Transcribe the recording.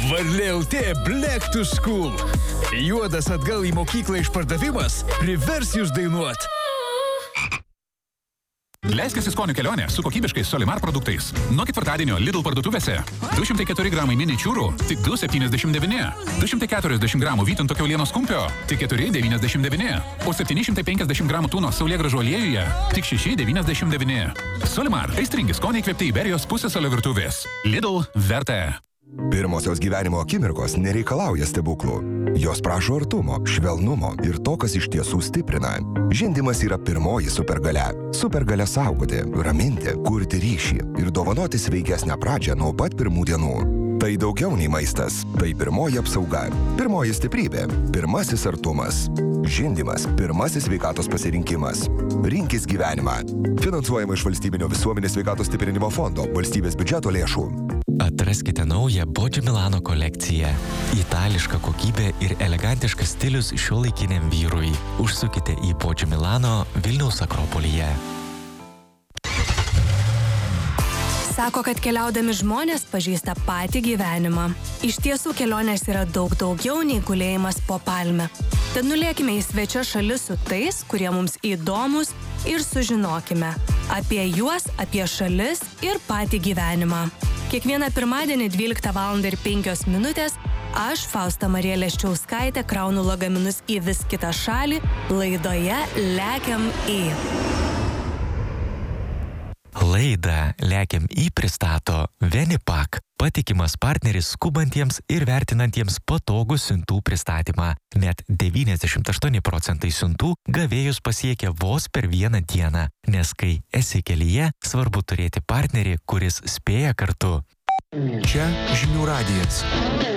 Varlė LT Black to School. Juodas atgal į mokyklą išpardavimas privers jūs dainuot. Leiskis į skonio kelionę su kokybiškais Solimar produktais. Nuo ketvirtadienio Lidl parduotuvėse 204 gramai mini čiūrų tik 2,79. 240 gramų vytinto kiaulienos kumpio tik 4,99. O 750 gramų tūno saulėgrąžų aliejuje tik 6,99. Solimar – aistringi skoniai įkvėpti Iberijos pusiasalio virtuvės. Lidl verta. Pirmosios gyvenimo akimirkos nereikalauja stebuklų. Jos prašo artumo, švelnumo ir to, kas iš tiesų stiprina. Žindymas yra pirmoji supergalia. Supergalia saugoti, raminti, kurti ryšį ir dovanoti sveikesnę pradžią nuo pat pirmų dienų. Tai daugiau nei maistas. Tai pirmoji apsauga. Pirmoji stiprybė. Pirmasis artumas. Žindymas. Pirmasis sveikatos pasirinkimas. Rinkis gyvenimą. Finansuojama iš Valstybinio visuomenės sveikatos stiprinimo fondo, valstybės biudžeto lėšų. Atraskite naują Boggio Milano kolekciją. Itališka kokybė ir elegantiškas stilius šiuolaikiniam vyrui. Užsukite į Boggio Milano Vilniaus Akropolyje. Sako, kad keliaudami žmonės pažįsta patį gyvenimą. Iš tiesų kelionės yra daug daugiau nei gulėjimas po palme. Tad nulėkime į svečią šalis su tais, kurie mums įdomus ir sužinokime apie juos, apie šalis ir patį gyvenimą. Kiekvieną pirmadienį 12:05 aš, Fausta Marija Leščiauskaitė, kraunu lagaminus į vis kitą šalį laidoje Lekiam į. Laidą Lekiam į pristato Venipak, patikimas partneris skubantiems ir vertinantiems patogų siuntų pristatymą. Net 98% siuntų gavėjus pasiekia vos per vieną dieną, nes kai esi kelyje, svarbu turėti partnerį, kuris spėja kartu. Čia Žinių radijas.